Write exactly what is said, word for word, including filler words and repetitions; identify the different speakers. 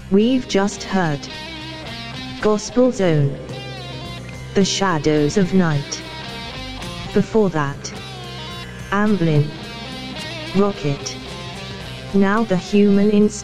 Speaker 1: We've just heard Gospel Zone, The Shadows of Night. Before that, Amblin, Rocket. Now the Human Instinct.